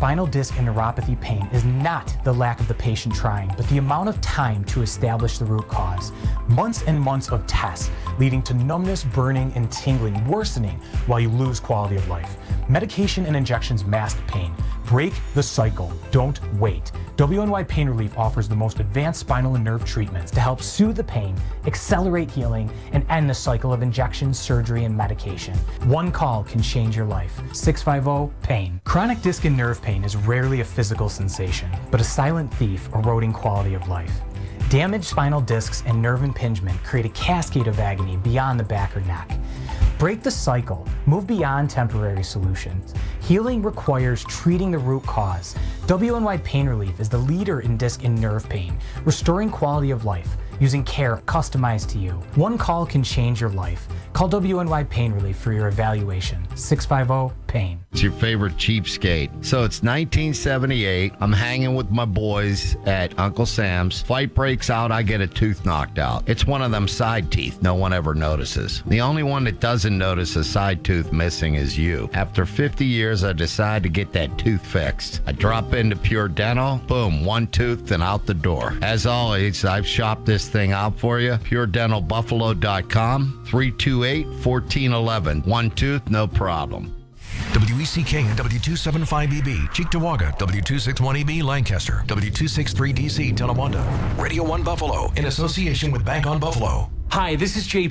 spinal disc and neuropathy pain is not the lack of the patient trying, but the amount of time to establish the root cause. Months and months of tests leading to numbness, burning, and tingling worsening while you lose quality of life. Medication and injections mask pain. Break the cycle. Don't wait. WNY Pain Relief offers the most advanced spinal and nerve treatments to help soothe the pain, accelerate healing, and end the cycle of injections, surgery, and medication. One call can change your life. 650-PAIN. Chronic disc and nerve pain is rarely a physical sensation, but a silent thief eroding quality of life. Damaged spinal discs and nerve impingement create a cascade of agony beyond the back or neck. Break the cycle. Move beyond temporary solutions. Healing requires treating the root cause. WNY Pain Relief is the leader in disc and nerve pain, restoring quality of life using care customized to you. One call can change your life. Call WNY Pain Relief for your evaluation. 650-PAIN. It's your favorite cheapskate. So it's 1978. I'm hanging with my boys at Uncle Sam's. Fight breaks out. I get a tooth knocked out. It's one of them side teeth no one ever notices. The only one that doesn't notice a side tooth missing is you. After 50 years, I decide to get that tooth fixed. I drop into Pure Dental. Boom, one tooth and out the door. As always, I've shopped this thing out for you. PureDentalBuffalo.com. 328-1411. One tooth, no problem. WECK and W275EB, Cheektowaga, W261EB, Lancaster, W263DC, Tonawanda, Radio 1 Buffalo, in association with Bank on Buffalo. Hi, this is JP